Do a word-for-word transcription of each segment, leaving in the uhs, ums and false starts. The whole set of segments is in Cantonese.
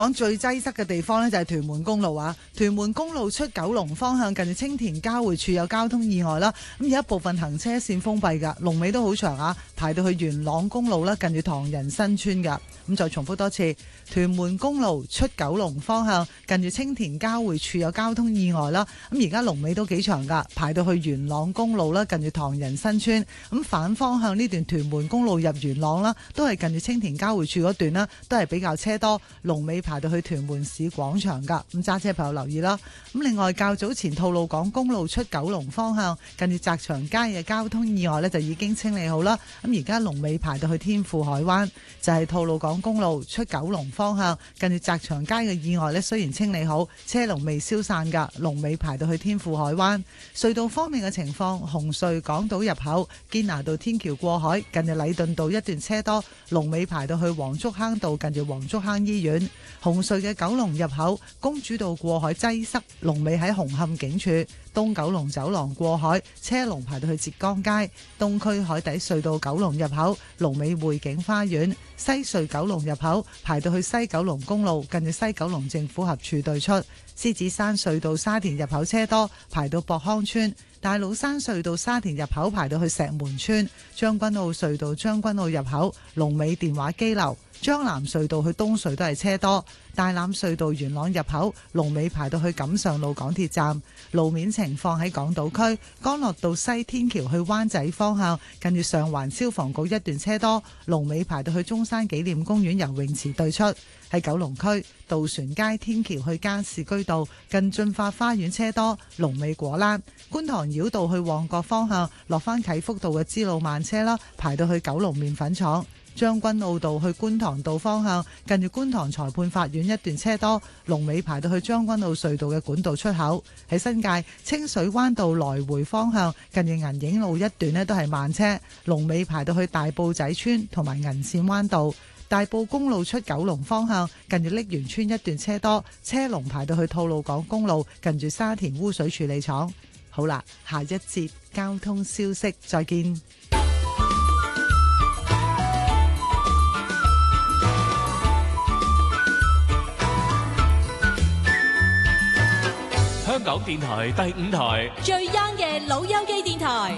講最擠塞嘅地方呢，就係屯門公路啊，屯門公路出九龍方向近住青田交匯處有交通意外啦，咁有一部分行車線封閉噶，龍尾都好長啊，排到去元朗公路啦，近住唐人新村噶。咁再重複多次，屯門公路出九龍方向近住青田交匯處有交通意外啦，咁而家龍尾都幾長噶，排到去元朗公路啦，近住唐人新村。咁反方向呢段屯門公路入元朗啦，都係近住青田交匯處嗰段啦，都係比較車多，龍尾排到去屯門市廣場噶。咁揸車朋友留意啦。咁另外較早前吐露港公路出九龍方向近住澤祥街嘅交通意外呢，就已經清理好啦。咁而家龍尾排到去天富海灣，就係吐露港公路出九龍方向近住澤祥街嘅意外呢，雖然清理好，車龍未消散噶，龍尾排到去天富海灣。隧道方面嘅情況，紅隧港島入口堅拿道天橋過海近住禮頓道一段車多，龍尾排到去黃竹坑道近住黃竹坑醫院。紅隧嘅九龍入口公主道過海擠塞，龍尾喺紅磡警署。東九龍走廊過海車龍排到去浙江街。東區海底隧道九龍入口龍尾匯景花園。西隧九龍入口排到去西九龍公路近住西九龍政府合署對出。獅子山隧道沙田入口車多，排到博康村。大老山隧道沙田入口排到去石門村。將軍澳隧道將軍澳入口龍尾電話機樓。將南隧道去東隧都係車多。大欖隧道元朗入口龍尾排到去錦上路港鐵站。路面情況喺港島區干諾道西天橋去灣仔方向近住上環消防局一段車多，龍尾排到去中山紀念公園游泳池對出。喺九龍區渡船街天橋去加士居道近駿發花園車多，龍尾果欄。觀塘繞道去旺角方向落返啟福道嘅支路慢車啦，排到去九龍麵粉廠。將軍澳道去觀塘道方向近住觀塘裁判法院一段車多，龍尾排到去將軍澳隧道嘅管道出口。喺新界清水灣道來回方向近住銀影路一段呢都係慢車，龍尾排到去大埔仔村同埋銀線灣道。大埔公路出九龍方向近住瀝源村一段車多，車龍排到去吐露港公路近住沙田污水處理廠。好啦，下一節交通消息再見。 香港電台第五台最 young 嘅老友記電台，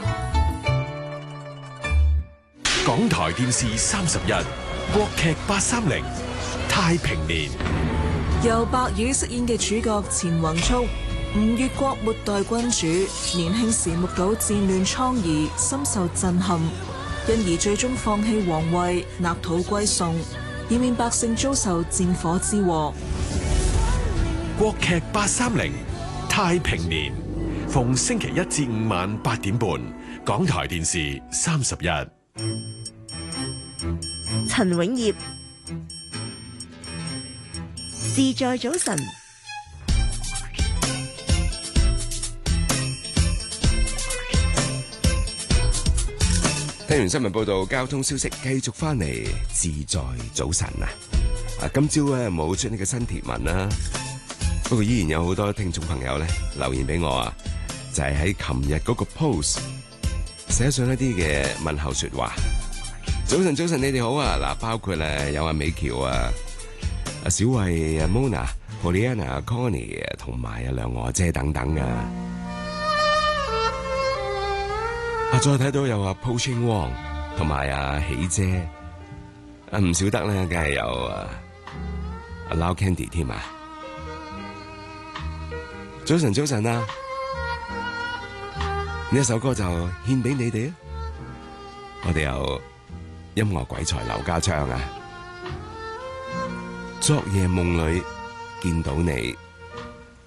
港台電視三十一國劇八三零太平年， 由白宇飾演嘅主角錢宏速，吳越國末代君主，年輕時目睹戰亂瘡痍，深受震撼，因而最終放棄皇位，納土歸宋，以免百姓遭受戰火之禍。 國劇八三零太平年，逢星期一至五晚八點半，港台電視三十一。 陳永業，自在早晨。 聽完新聞報道，交通消息繼續翻嚟，自在早晨啊！啊，今朝咧冇出呢個新貼文啦。不過依然有好多聽眾朋友咧留言俾我啊，就係喺琴日嗰個 post 寫上一啲嘅問候說話。早晨，早晨，你哋好啊！嗱，包括咧有阿美喬啊、阿小慧、阿 Mona、Poliana、阿 Connie 同埋阿梁娥姐等等啊。啊，再睇到有阿 Poching Wong 同埋阿喜姐，啊唔少得咧，梗係有啊阿 Lau Candy 添啊！早晨，早晨啊！呢一首歌就獻俾你哋啊！我哋有音樂鬼才劉家昌啊！昨夜夢裏見到你。